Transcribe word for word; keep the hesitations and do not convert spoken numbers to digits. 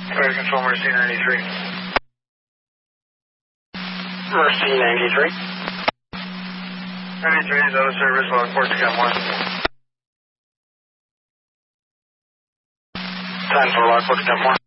Fire Control, Mercy ninety-three. Mercy ninety-three. ninety-three is out of service, log port to Cam one. ten four, log port to Cam one.